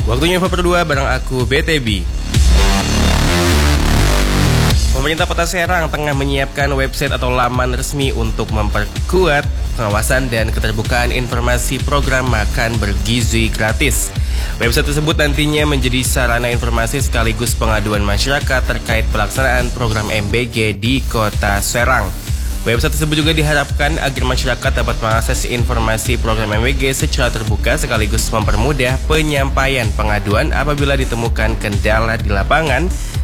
Waktunya info berdua bareng aku BTB. Pemerintah Kota Serang tengah menyiapkan website atau laman resmi untuk memperkuat pengawasan dan keterbukaan informasi program makan bergizi gratis. Website tersebut nantinya menjadi sarana informasi sekaligus pengaduan masyarakat terkait pelaksanaan program MBG di Kota Serang. Website tersebut juga diharapkan agar masyarakat dapat mengakses informasi program MBG secara terbuka sekaligus mempermudah penyampaian pengaduan apabila ditemukan kendala di lapangan